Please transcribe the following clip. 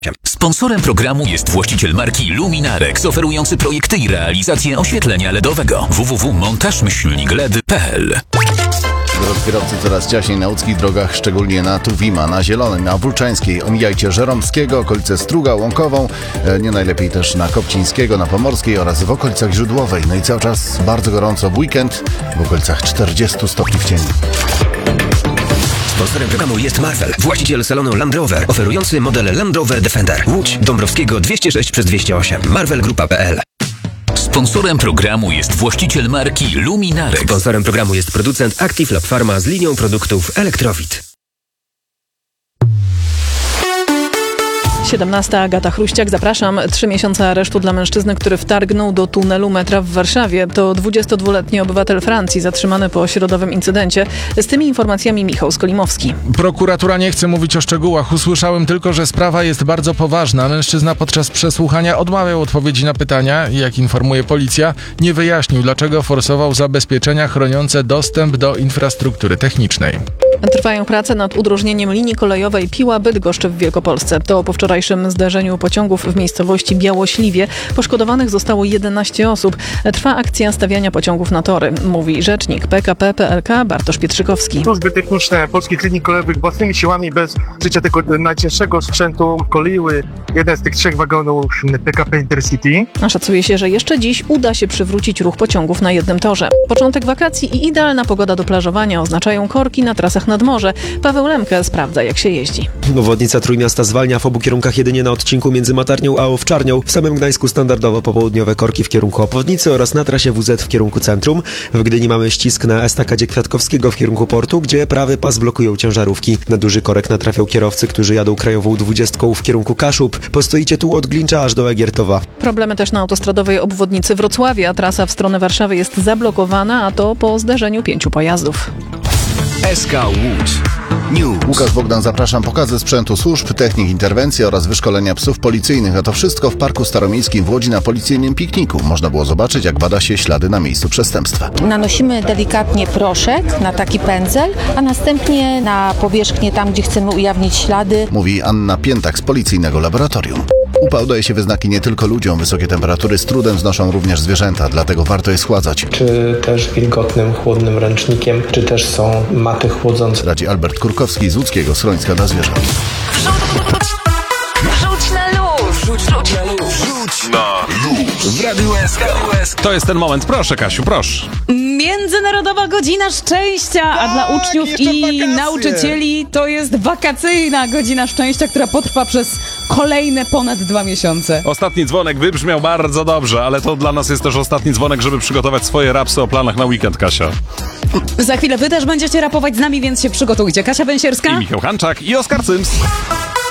Sponsorem programu jest właściciel marki Luminarex, oferujący projekty i realizację oświetlenia LEDowego. www.montaż-led.pl. Drodzy kierowcy, coraz ciaśniej na łódzkich drogach, szczególnie na Tuwima, na Zielonej, na Wólczańskiej. Omijajcie Żeromskiego, okolice Struga, Łąkową, nie najlepiej też na Kopcińskiego, na Pomorskiej oraz w okolicach Źródłowej. No i cały czas bardzo gorąco w weekend, w okolicach 40 stopni w cieniu. Sponsorem programu jest Marvel, właściciel salonu Land Rover, oferujący model Land Rover Defender. Łódź, Dąbrowskiego 206/208. marvelgrupa.pl. Sponsorem programu jest właściciel marki Luminarex. Sponsorem programu jest producent Active Lab Pharma z linią produktów Elektrowit. 17. Agata Chruściak, zapraszam. 3 miesiące aresztu dla mężczyzny, który wtargnął do tunelu metra w Warszawie. To 22-letni obywatel Francji, zatrzymany po środowym incydencie. Z tymi informacjami Michał Skolimowski. Prokuratura nie chce mówić o szczegółach. Usłyszałem tylko, że sprawa jest bardzo poważna. Mężczyzna podczas przesłuchania odmawiał odpowiedzi na pytania i, jak informuje policja, nie wyjaśnił, dlaczego forsował zabezpieczenia chroniące dostęp do infrastruktury technicznej. Trwają prace nad udrożnieniem linii kolejowej Piła-Bydgoszcz w Wielkopolsce. To po wczorajszym zderzeniu pociągów w miejscowości Białośliwie. Poszkodowanych zostało 11 osób. Trwa akcja stawiania pociągów na tory, mówi rzecznik PKP PLK Bartosz Pietrzykowski. Służby techniczne polskich linii kolejowych własnymi siłami, bez użycia tego najcięższego sprzętu, koleiły jeden z tych 3 wagonów PKP Intercity. Szacuje się, że jeszcze dziś uda się przywrócić ruch pociągów na jednym torze. Początek wakacji i idealna pogoda do plażowania oznaczają korki na trasach nad morze. Paweł Lemke sprawdza, jak się jeździ. Obwodnica Trójmiasta zwalnia w obu kierunkach jedynie na odcinku między Matarnią a Owczarnią. W samym Gdańsku standardowo popołudniowe korki w kierunku obwodnicy oraz na trasie WZ w kierunku centrum. W Gdyni mamy ścisk na estakadzie Kwiatkowskiego w kierunku portu, gdzie prawy pas blokują ciężarówki. Na duży korek natrafią kierowcy, którzy jadą krajową 20 w kierunku Kaszub. Postoicie tu od Glincza aż do Egiertowa. Problemy też na autostradowej obwodnicy Wrocławia. Trasa w stronę Warszawy jest zablokowana, a to po zderzeniu 5 pojazdów. SK Łódź News. Łukasz Bogdan, zapraszam. Pokazy sprzętu służb, technik interwencji oraz wyszkolenia psów policyjnych. A to wszystko w Parku Staromiejskim w Łodzi na policyjnym pikniku. Można było zobaczyć, jak bada się ślady na miejscu przestępstwa. Nanosimy delikatnie proszek na taki pędzel, a następnie na powierzchnię tam, gdzie chcemy ujawnić ślady. Mówi Anna Piętak z policyjnego laboratorium. Upał daje się we znaki nie tylko ludziom. Wysokie temperatury z trudem znoszą również zwierzęta, dlatego warto je schładzać. Czy też wilgotnym, chłodnym ręcznikiem, czy też są maty chłodzące. Radzi Albert Kurkowski z łódzkiego Schroniska dla zwierząt. Wrzuć na luz! Wrzuć na luz! Wrzuć na luz! W Radiu SK. To jest ten moment. Proszę, Kasiu, proszę. Międzynarodowa Godzina Szczęścia, a dla uczniów i nauczycieli to jest wakacyjna Godzina Szczęścia, która potrwa przez kolejne ponad 2 miesiące. Ostatni dzwonek wybrzmiał bardzo dobrze, ale to dla nas jest też ostatni dzwonek, żeby przygotować swoje rapsy o planach na weekend, Kasia. Za chwilę wy też będziecie rapować z nami, więc się przygotujcie. Kasia Węsierska i Michał Hanczak i Oskar Cyms.